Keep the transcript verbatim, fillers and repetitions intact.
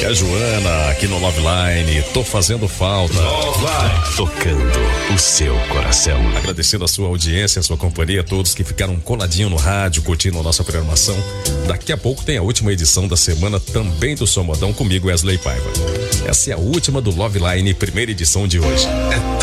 É a Joana aqui no Love Line, tô fazendo falta. Love Line, tocando o seu coração. Agradecendo a sua audiência, a sua companhia, todos que ficaram coladinho no rádio, curtindo a nossa programação. Daqui a pouco tem a última edição da semana também do Som Modão comigo, Wesley Paiva. Essa é a última do Love Line, primeira edição de hoje. É